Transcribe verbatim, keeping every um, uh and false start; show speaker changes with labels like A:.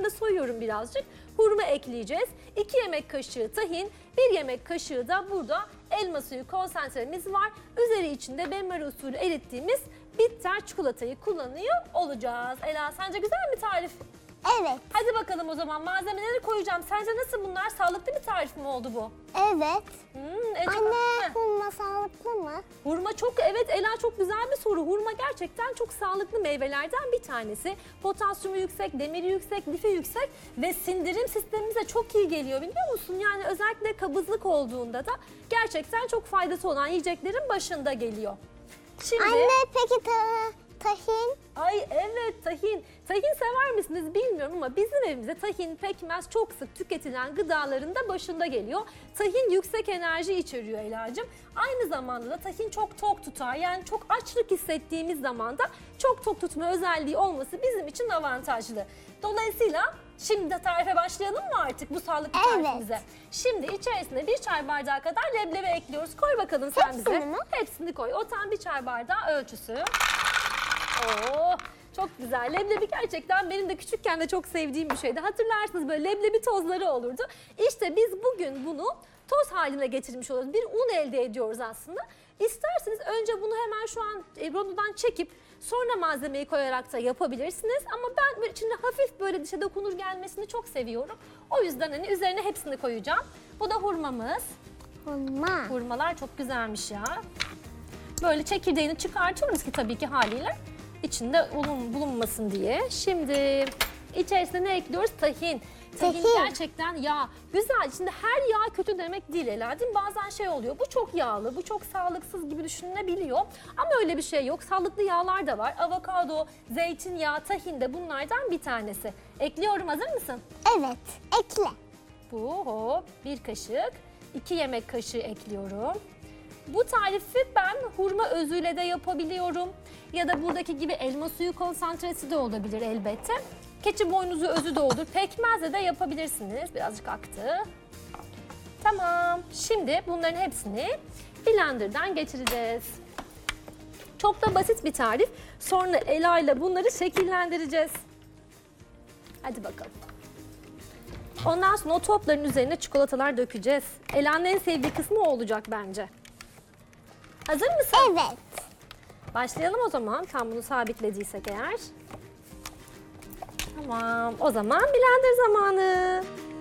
A: Kenarlarını da soyuyorum birazcık. Hurma ekleyeceğiz. iki yemek kaşığı tahin, bir yemek kaşığı da burada elma suyu konsantremiz var. Üzeri içinde benmari usulü erittiğimiz bitter çikolatayı kullanıyor olacağız. Ela, sence güzel mi tarif?
B: Evet.
A: Hadi bakalım o zaman malzemeleri koyacağım. Sence nasıl bunlar? Sağlıklı bir tarif mi oldu bu?
B: Evet.
A: Hmm, Ece,
B: Anne,
A: Heh.
B: hurma sağlıklı mı?
A: Hurma çok, evet Ela, çok güzel bir soru. Hurma gerçekten çok sağlıklı meyvelerden bir tanesi. Potasyumu yüksek, demiri yüksek, lifi yüksek ve sindirim sistemimize çok iyi geliyor, biliyor musun? Yani özellikle kabızlık olduğunda da gerçekten çok faydası olan yiyeceklerin başında geliyor. Şimdi...
B: Anne, peki ta tahin?
A: Ay evet, tahin. Tahin sever misiniz bilmiyorum ama bizim evimizde tahin, pekmez çok sık tüketilen gıdaların da başında geliyor. Tahin yüksek enerji içeriyor Ela'cığım. Aynı zamanda da tahin çok tok tutar. Yani çok açlık hissettiğimiz zaman da çok tok tutma özelliği olması bizim için avantajlı. Dolayısıyla şimdi de tarife başlayalım mı artık bu sağlıklı
B: Evet.
A: tarifimize? Şimdi içerisine bir çay bardağı kadar leblebi ekliyoruz. Koy bakalım sen
B: Hepsini
A: bize.
B: mi?
A: Hepsini koy. O tam bir çay bardağı ölçüsü. Oo, çok güzel. Leblebi gerçekten benim de küçükken de çok sevdiğim bir şeydi. Hatırlarsınız, böyle leblebi tozları olurdu. İşte biz bugün bunu toz haline getirmiş oluyoruz. Bir un elde ediyoruz aslında. İsterseniz önce bunu hemen şu an rondodan çekip sonra malzemeyi koyarak da yapabilirsiniz. Ama ben böyle içinde hafif böyle dişe dokunur gelmesini çok seviyorum. O yüzden hani üzerine hepsini koyacağım. Bu da hurmamız.
B: Hurma.
A: Hurmalar çok güzelmiş ya. Böyle çekirdeğini çıkartıyoruz ki tabii ki haliyle içinde bulun, bulunmasın diye. Şimdi içerisine ne ekliyoruz? Tahin. Tahin
B: Tahin.
A: gerçekten yağ. Güzel. Şimdi her yağ kötü demek değil Ela, değil mi? Bazen şey oluyor. Bu çok yağlı, bu çok sağlıksız gibi düşünülebiliyor. Ama öyle bir şey yok. Sağlıklı yağlar da var. Avokado, zeytinyağı, tahin de bunlardan bir tanesi. Ekliyorum. Hazır mısın?
B: Evet. Ekle.
A: Bu hop bir kaşık, iki yemek kaşığı ekliyorum. Bu tarifi ben hurma özüyle de yapabiliyorum. Ya da buradaki gibi elma suyu konsantresi de olabilir elbette. Keçi boynuzu özü de olur. Pekmezle de yapabilirsiniz. Birazcık aktı. Tamam. Şimdi bunların hepsini blenderdan geçireceğiz. Çok da basit bir tarif. Sonra Ela ile bunları şekillendireceğiz. Hadi bakalım. Ondan sonra o topların üzerine çikolatalar dökeceğiz. Ela'nın en sevdiği kısmı o olacak bence. Hazır mısın?
B: Evet.
A: Başlayalım o zaman. Tam bunu sabitlediysek eğer. Tamam. O zaman blender zamanı.